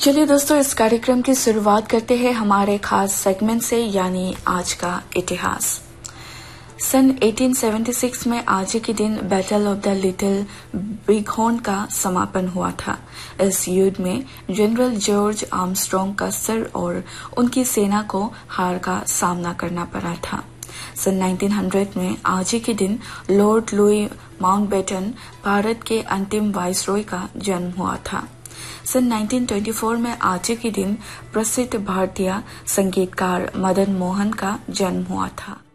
चलिए दोस्तों, इस कार्यक्रम की शुरुआत करते हैं हमारे खास सेगमेंट से, यानी आज का इतिहास। सन 1876 में आज के दिन battle of the little Bighorn का समापन हुआ था। इस युद्ध में जनरल जॉर्ज आर्मस्ट्रांग का सिर और उनकी सेना को हार का सामना करना पड़ा था। सन 1900 में आज के दिन लॉर्ड लुई माउंटबेटन भारत के अंतिम वाइसरॉय का जन्म हुआ था। सन 1924 में आज के दिन प्रसिद्ध भारतीय संगीतकार मदन मोहन का जन्म हुआ था।